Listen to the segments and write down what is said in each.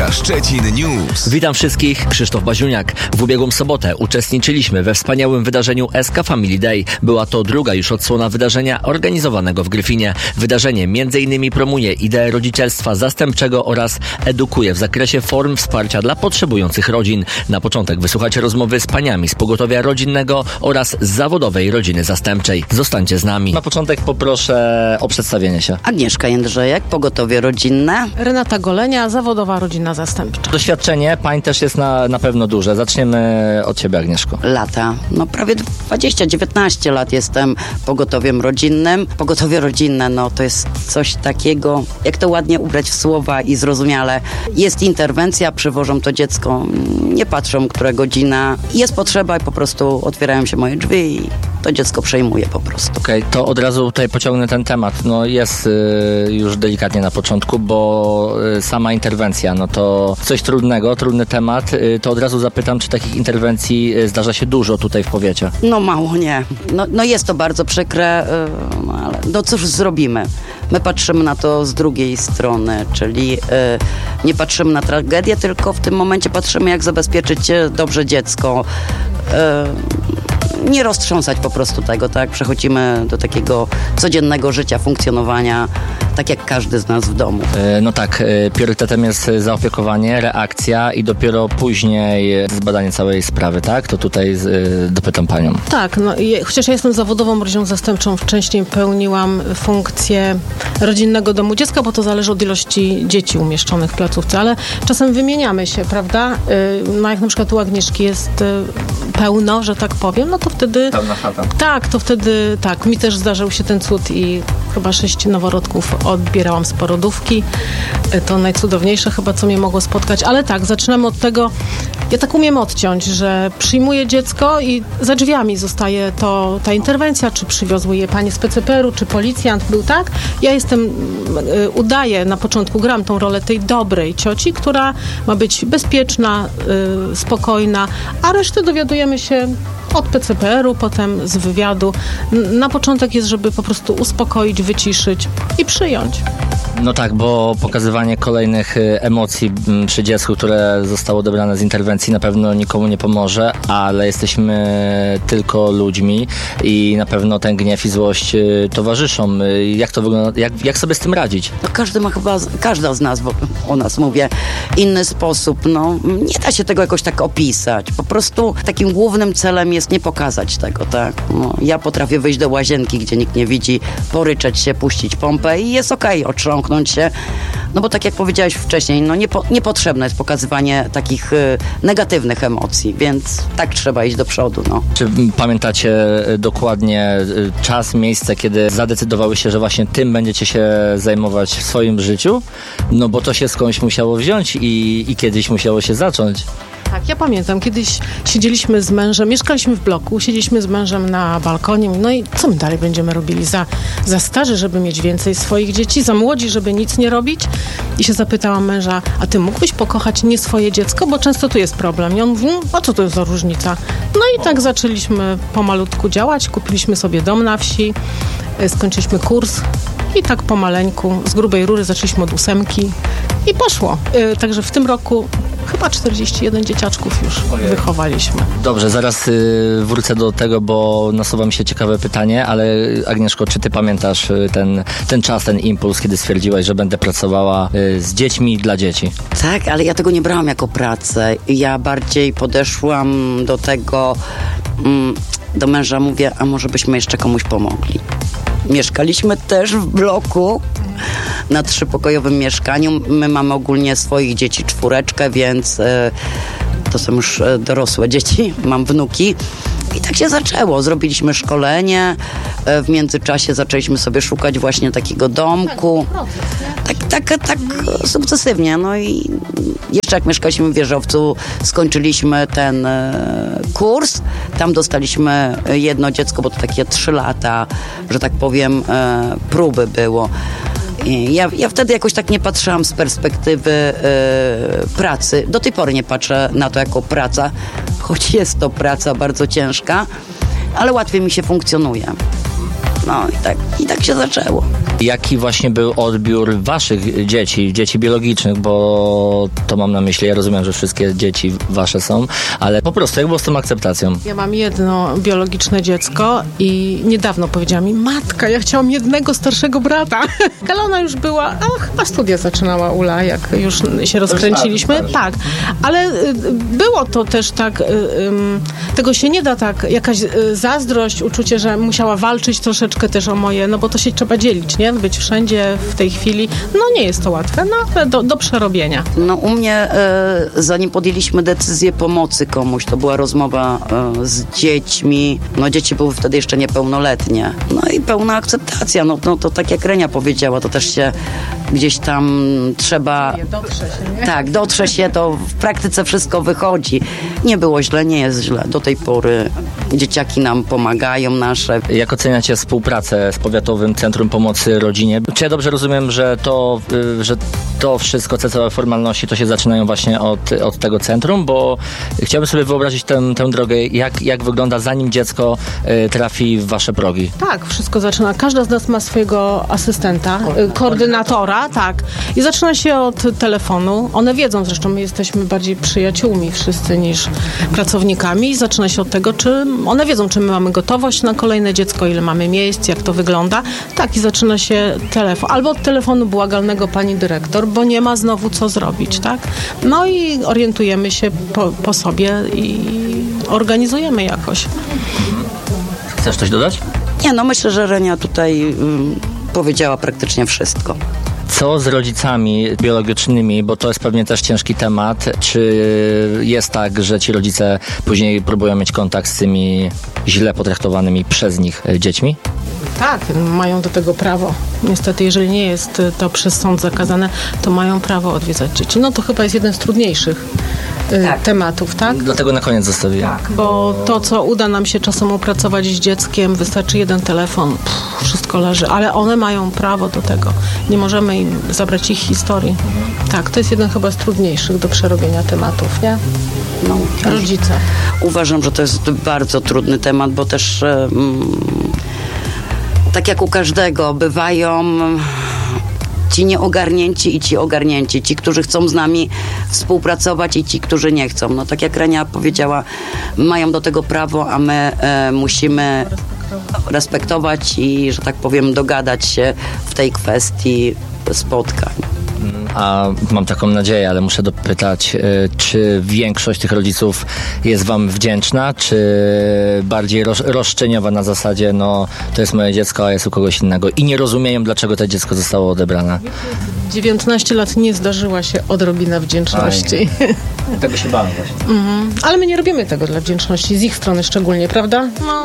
PKK Szczecin News. Witam wszystkich, Krzysztof Baziuniak. W ubiegłą sobotę uczestniczyliśmy we wspaniałym wydarzeniu SK Family Day. Była to druga już odsłona wydarzenia organizowanego w Gryfinie. Wydarzenie m.in. promuje ideę rodzicielstwa zastępczego oraz edukuje w zakresie form wsparcia dla potrzebujących rodzin. Na początek wysłuchacie rozmowy z paniami z pogotowia rodzinnego oraz z zawodowej rodziny zastępczej. Zostańcie z nami. Na początek poproszę o przedstawienie się. Agnieszka Jędrzejek, pogotowie rodzinne. Renata Golenia, zawodowa rodzina zastępcza. Doświadczenie pań też jest na pewno duże. Zaczniemy od ciebie, Agnieszko. Lata. Prawie 19 lat jestem pogotowiem rodzinnym. Pogotowie rodzinne, to jest coś takiego, jak to ładnie ubrać w słowa i zrozumiale. Jest interwencja, przywożą to dziecko, nie patrzą, która godzina. Jest potrzeba i po prostu otwierają się moje drzwi i to dziecko przejmuje po prostu. Okej, to od razu tutaj pociągnę ten temat. Jest już delikatnie na początku, bo sama interwencja, to coś trudnego, trudny temat. To od razu zapytam, czy takich interwencji zdarza się dużo tutaj w powiecie? Mało nie. Jest to bardzo przykre, ale cóż zrobimy? My patrzymy na to z drugiej strony, czyli nie patrzymy na tragedię, tylko w tym momencie patrzymy, jak zabezpieczyć dobrze dziecko. Nie roztrząsać po prostu tego, tak? Przechodzimy do takiego codziennego życia, funkcjonowania, tak jak każdy z nas w domu. Priorytetem jest zaopiekowanie, reakcja i dopiero później zbadanie całej sprawy, tak? To tutaj dopytam panią. Tak, chociaż ja jestem zawodową rodziną zastępczą, wcześniej pełniłam funkcję rodzinnego domu dziecka, bo to zależy od ilości dzieci umieszczonych w placówce, ale czasem wymieniamy się, prawda? Jak na przykład u Agnieszki jest pełno, że tak powiem, to wtedy... Pełna chata. Tak, mi też zdarzył się ten cud i chyba 6 noworodków odbierałam z porodówki. To najcudowniejsze chyba, co mnie mogło spotkać. Ale tak, zaczynamy od tego, ja tak umiem odciąć, że przyjmuję dziecko i za drzwiami zostaje ta interwencja, czy przywiozły je panie z PCPR-u, czy policjant był, tak? Ja udaję na początku, gram tą rolę tej dobrej cioci, która ma być bezpieczna, spokojna, a resztę dowiadujemy się od PCPR-u, potem z wywiadu. Na początek jest, żeby po prostu uspokoić, wyciszyć i przyjąć. Bo pokazywanie kolejnych emocji przy dziecku, które zostało odebrane z interwencji, na pewno nikomu nie pomoże, ale jesteśmy tylko ludźmi i na pewno ten gniew i złość towarzyszą. Jak to wygląda? Jak sobie z tym radzić? Każdy ma chyba, każda z nas, bo o nas mówię, inny sposób. Nie da się tego jakoś tak opisać. Po prostu takim głównym celem jest nie pokazać tego, tak? Ja potrafię wyjść do łazienki, gdzie nikt nie widzi, poryczeć się, puścić pompę i jest okej, otrząknąć się. Bo tak jak powiedziałeś wcześniej, niepotrzebne jest pokazywanie takich negatywnych emocji, więc tak trzeba iść do przodu. Czy pamiętacie dokładnie czas, miejsce, kiedy zadecydowały się, że właśnie tym będziecie się zajmować w swoim życiu? Bo to się skądś musiało wziąć i kiedyś musiało się zacząć. Tak, ja pamiętam, kiedyś siedzieliśmy z mężem, mieszkaliśmy w bloku, siedzieliśmy z mężem na balkonie, i co my dalej będziemy robili? Za starzy, żeby mieć więcej swoich dzieci, za młodzi, żeby nic nie robić? I się zapytałam męża, a ty mógłbyś pokochać nie swoje dziecko? Bo często tu jest problem. I on mówi, a co to jest za różnica? I tak zaczęliśmy pomalutku działać, kupiliśmy sobie dom na wsi, skończyliśmy kurs i tak pomaleńku, z grubej rury zaczęliśmy od 8 i poszło. Także w tym roku chyba 41 dzieciaczków już wychowaliśmy. Dobrze, zaraz wrócę do tego, bo nasuwa mi się ciekawe pytanie, ale Agnieszko, czy ty pamiętasz ten czas, ten impuls, kiedy stwierdziłaś, że będę pracowała z dziećmi dla dzieci? Tak, ale ja tego nie brałam jako pracę. Ja bardziej podeszłam do tego, do męża mówię, a może byśmy jeszcze komuś pomogli. Mieszkaliśmy też w bloku na 3-pokojowym mieszkaniu. My mamy ogólnie swoich dzieci 4, więc to są już dorosłe dzieci, mam wnuki. I tak się zaczęło. Zrobiliśmy szkolenie. W międzyczasie zaczęliśmy sobie szukać właśnie takiego domku. Tak sukcesywnie. I jeszcze jak mieszkaliśmy w Wieżowcu, skończyliśmy ten kurs. Tam dostaliśmy jedno dziecko, bo to takie 3 lata, że tak powiem, próby było. Ja wtedy jakoś tak nie patrzyłam z perspektywy pracy. Do tej pory nie patrzę na to jako praca, choć jest to praca bardzo ciężka, ale łatwiej mi się funkcjonuje. No i tak się zaczęło. Jaki właśnie był odbiór waszych dzieci biologicznych, bo to mam na myśli, ja rozumiem, że wszystkie dzieci wasze są, ale po prostu jak było z tą akceptacją? Ja mam jedno biologiczne dziecko i niedawno powiedziała mi, matka, ja chciałam jednego starszego brata. Ale ona już była, chyba studia zaczynała Ula, jak już się rozkręciliśmy. Tak, ale było to też tak, tego się nie da tak, jakaś zazdrość, uczucie, że musiała walczyć troszeczkę też o moje, no bo to się trzeba dzielić, nie? Być wszędzie w tej chwili, no nie jest to łatwe, no ale do przerobienia. No u mnie, zanim podjęliśmy decyzję pomocy komuś, to była rozmowa z dziećmi, no dzieci były wtedy jeszcze niepełnoletnie, no i pełna akceptacja, no to tak jak Renia powiedziała, to też się gdzieś tam trzeba... Dotrze się, nie? Tak, dotrze się, to w praktyce wszystko wychodzi. Nie było źle, nie jest źle. Do tej pory dzieciaki nam pomagają nasze. Jak oceniacie współpracę z Powiatowym Centrum Pomocy Rodzinie? Czy ja dobrze rozumiem, że to wszystko, te całe formalności, to się zaczynają właśnie od tego centrum? Bo chciałbym sobie wyobrazić tę drogę, jak wygląda, zanim dziecko trafi w wasze progi. Tak, wszystko zaczyna. Każda z nas ma swojego asystenta, koordynatora, tak. I zaczyna się od telefonu. One wiedzą, zresztą my jesteśmy bardziej przyjaciółmi wszyscy niż pracownikami. I zaczyna się od tego, czy one wiedzą, czy my mamy gotowość na kolejne dziecko, ile mamy miejsc, jak to wygląda. Tak, i zaczyna się telefon. Albo od telefonu błagalnego pani dyrektor, bo nie ma znowu co zrobić, tak? No i orientujemy się po sobie i organizujemy jakoś. Chcesz coś dodać? Nie, no myślę, że Renia tutaj powiedziała praktycznie wszystko. Co z rodzicami biologicznymi, bo to jest pewnie też ciężki temat. Czy jest tak, że ci rodzice później próbują mieć kontakt z tymi źle potraktowanymi przez nich dziećmi? Tak, mają do tego prawo. Niestety, jeżeli nie jest to przez sąd zakazane, to mają prawo odwiedzać dzieci. No to chyba jest jeden z trudniejszych tematów, tak? Dlatego na koniec zostawiłem. Tak, bo to, co uda nam się czasem opracować z dzieckiem, wystarczy jeden telefon, wszystko leży, ale one mają prawo do tego. Nie możemy im zabrać ich historii. Tak, to jest jeden chyba z trudniejszych do przerobienia tematów, nie? No, rodzice. Uważam, że to jest bardzo trudny temat, bo też tak jak u każdego bywają ci nieogarnięci i ci ogarnięci, ci, którzy chcą z nami współpracować i ci, którzy nie chcą. No tak jak Renia powiedziała, mają do tego prawo, a my musimy respektować i, że tak powiem, dogadać się w tej kwestii spotkań. A mam taką nadzieję, ale muszę dopytać, czy większość tych rodziców jest wam wdzięczna, czy bardziej roszczeniowa na zasadzie, no to jest moje dziecko, a jest u kogoś innego i nie rozumieją, dlaczego to dziecko zostało odebrane? 19 lat nie zdarzyła się odrobina wdzięczności. Tego się bałem właśnie. Ale my nie robimy tego dla wdzięczności, z ich strony szczególnie, prawda?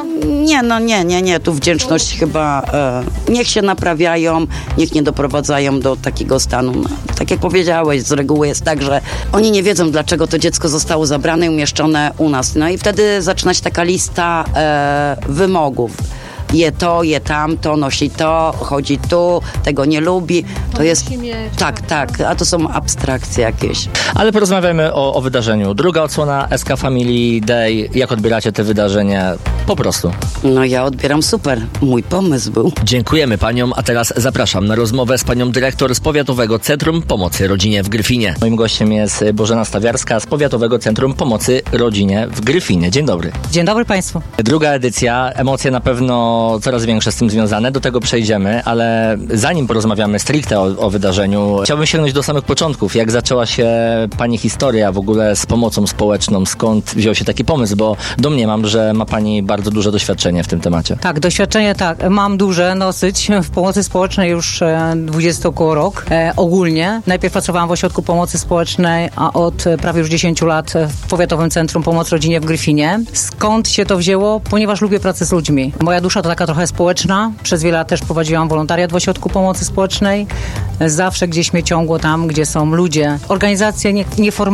Nie. Tu wdzięczność chyba niech się naprawiają, niech nie doprowadzają do takiego stanu. No, tak jak powiedziałeś, z reguły jest tak, że oni nie wiedzą, dlaczego to dziecko zostało zabrane i umieszczone u nas. No i wtedy zaczyna się taka lista wymogów. Je to, je tamto, nosi to, chodzi tu, tego nie lubi. To jest... Tak, a to są abstrakcje jakieś. Ale porozmawiamy o wydarzeniu. Druga odsłona SK Family Day. Jak odbieracie te wydarzenia? Po prostu. No ja odbieram super. Mój pomysł był. Dziękujemy paniom, a teraz zapraszam na rozmowę z panią dyrektor z Powiatowego Centrum Pomocy Rodzinie w Gryfinie. Moim gościem jest Bożena Stawiarska z Powiatowego Centrum Pomocy Rodzinie w Gryfinie. Dzień dobry. Dzień dobry państwu. Druga edycja. Emocje na pewno coraz większe z tym związane. Do tego przejdziemy, ale zanim porozmawiamy stricte o wydarzeniu, chciałbym sięgnąć do samych początków. Jak zaczęła się pani historia w ogóle z pomocą społeczną? Skąd wziął się taki pomysł? Bo domniemam, że ma pani bardzo duże doświadczenie w tym temacie. Tak, doświadczenie mam duże dosyć w pomocy społecznej już 20 około rok. Ogólnie. Najpierw pracowałam w ośrodku pomocy społecznej, a od prawie już 10 lat w Powiatowym Centrum Pomocy Rodzinie w Gryfinie. Skąd się to wzięło? Ponieważ lubię pracę z ludźmi. Moja dusza to taka trochę społeczna. Przez wiele lat też prowadziłam wolontariat w ośrodku pomocy społecznej. Zawsze gdzieś mnie ciągło tam, gdzie są ludzie. Organizacje nieformalne,